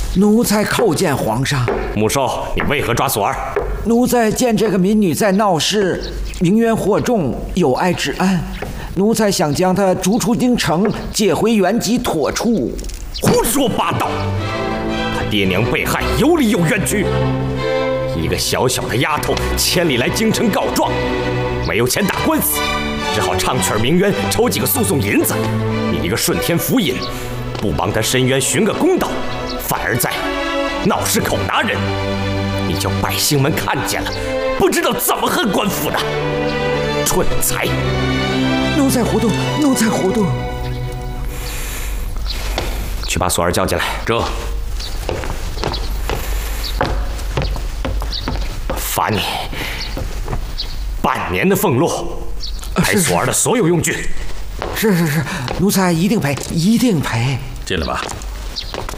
奴才叩见皇上。 穆寿，你为何抓索儿？ 奴才见这个民女在闹事，名冤惑众，有碍治安。奴才想将她逐出京城，解回原籍妥处。 胡说八道！她爹娘被害，有理有冤屈。一个小小的丫头，千里来京城告状，没有钱打官司，只好唱曲鸣冤，筹几个诉讼银子。你一个顺天府尹，不帮她申冤寻个公道，反而在闹市口拿人，你叫百姓们看见了，不知道怎么恨官府的。蠢材！ 奴才糊涂，奴才糊涂。 去把索儿叫进来。 这。 罚你半年的俸禄，赔索儿的所有用具。 是，奴才一定赔，一定赔。 进来吧。